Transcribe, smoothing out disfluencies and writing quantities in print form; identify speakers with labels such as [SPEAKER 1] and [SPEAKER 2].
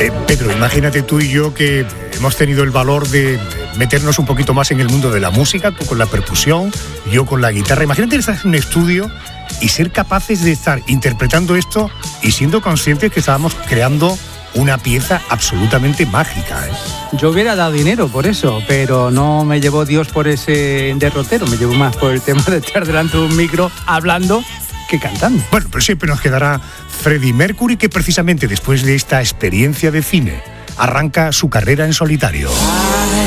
[SPEAKER 1] Pedro, imagínate tú y yo que hemos tenido el valor de meternos un poquito más en el mundo de la música, tú con la percusión, yo con la guitarra. Imagínate estar en un estudio y ser capaces de estar interpretando esto y siendo conscientes que estábamos creando una pieza absolutamente mágica, ¿eh?
[SPEAKER 2] Yo hubiera dado dinero por eso, pero no me llevó Dios por ese derrotero, me llevó más por el tema de estar delante de un micro hablando que cantando.
[SPEAKER 1] Bueno, pero siempre nos quedará Freddie Mercury, que precisamente después de esta experiencia de cine arranca su carrera en solitario.